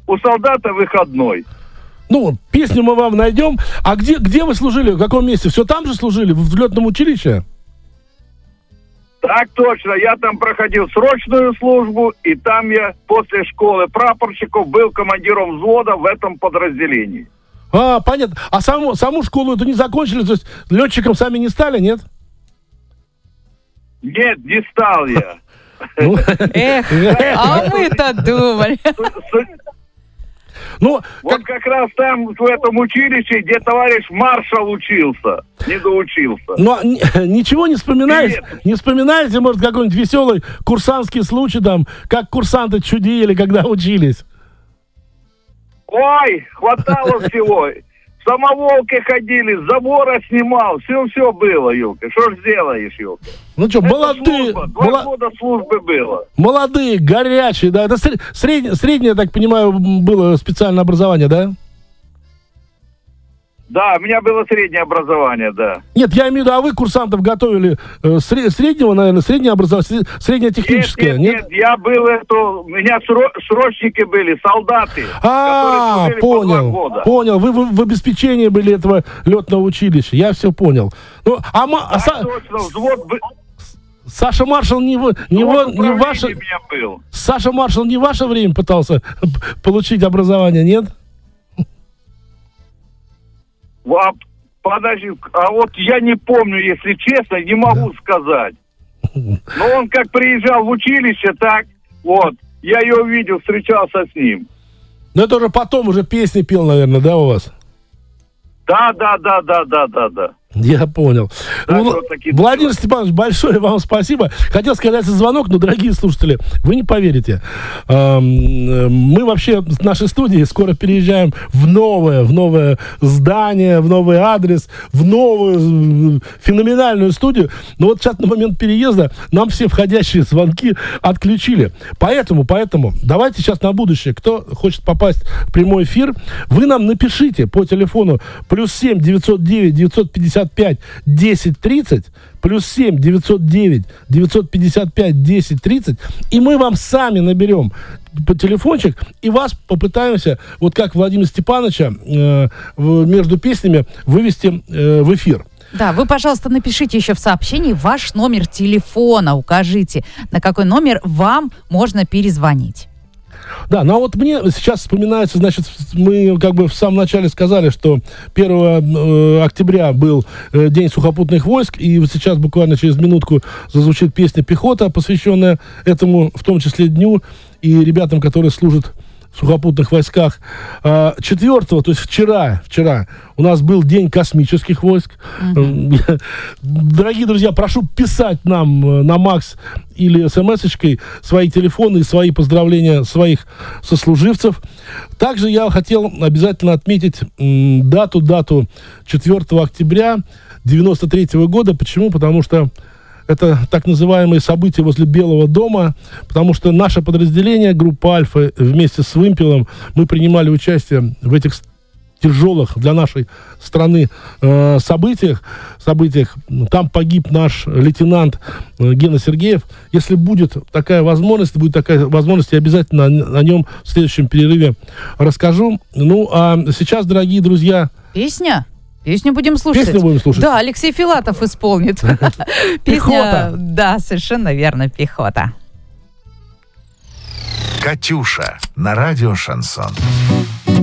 у солдата выходной. Ну, песню мы вам найдем. А где вы служили? В каком месте? Все там же служили? В взлетном училище? Так точно. Я там проходил срочную службу, и там я после школы прапорщиков был командиром взвода в этом подразделении. А, понятно. А саму школу эту не закончили? То есть летчиком сами не стали, нет? Нет, не стал я. Эх, а мы-то думали. Ну, вот как раз там, в этом училище, где товарищ маршал учился, не доучился. Ну, ничего не вспоминаете? Не вспоминаете, может, какой-нибудь веселый курсантский случай, там, как курсанты чудили, когда учились? Ой, хватало всего. В самоволке ходили, с забора снимал, все было, Юлка. Что ж сделаешь, Юлка? Ну что, молодые... Служба, 2 года службы было. Молодые, горячие, да. Это среднее, я так понимаю, было специальное образование, да? Да, у меня было среднее образование, да. Нет, я имею в виду, а вы курсантов готовили среднего, наверное, среднее образование, среднее техническое, нет? Нет, я был у меня срочники были, солдаты. Понял. Вы в обеспечении были этого летного училища, я все понял. Ну, точно, взвод... Саша Маршал не ваше... Саша Маршал не в ваше время пытался получить образование, нет? Подожди, а вот я не помню, если честно, не могу сказать. Но он как приезжал в училище, так, вот, я его видел, встречался с ним. Ну это уже потом уже песни пел, наверное, да, у вас? Да. Я понял. Владимир Степанович, большое вам спасибо. Хотел сказать звонок, но, дорогие слушатели, вы не поверите. Мы вообще в нашей студии скоро переезжаем в новое здание, в новый адрес, в новую феноменальную студию. Но вот сейчас на момент переезда нам все входящие звонки отключили. Поэтому давайте сейчас на будущее, кто хочет попасть в прямой эфир, вы нам напишите по телефону +7 909 955 1030, +7 909 955 1030, и мы вам сами наберем по телефончик и вас попытаемся, вот как Владимира Степановича, между песнями вывести в эфир. Да, вы, пожалуйста, напишите еще в сообщении ваш номер телефона, укажите, на какой номер вам можно перезвонить. Да, ну а вот мне сейчас вспоминается, значит, мы как бы в самом начале сказали, что 1 октября был День сухопутных войск, и вот сейчас буквально через минутку зазвучит песня «Пехота», посвященная этому, в том числе, дню, и ребятам, которые служат в сухопутных войсках. 4-го, то есть вчера у нас был День космических войск. Дорогие друзья, прошу писать нам на МАКС или смс-очкой свои телефоны и свои поздравления своих сослуживцев. Также я хотел обязательно отметить дату 4 октября 93 года. Почему? Потому что это так называемые события возле Белого дома, потому что наше подразделение, группа «Альфа», вместе с «Вымпелом», мы принимали участие в этих тяжелых для нашей страны событиях. Там погиб наш лейтенант Гена Сергеев. Если будет такая возможность, я обязательно о нем в следующем перерыве расскажу. Ну, а сейчас, дорогие друзья... Песню будем слушать. Да, Алексей Филатов исполнит. Песня, да, совершенно верно, «Пехота». «Катюша» на радио «Шансон».